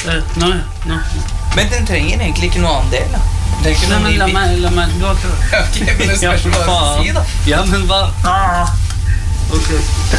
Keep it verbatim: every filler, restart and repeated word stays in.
Nå, nå. Men den trenger egentlig ikke noe annen del, da. Det er ikke Nei, noe men la meg, la meg, du har ikke... Ok, men det spørs hva du si, da. Ja, men hva? Ah. Ok.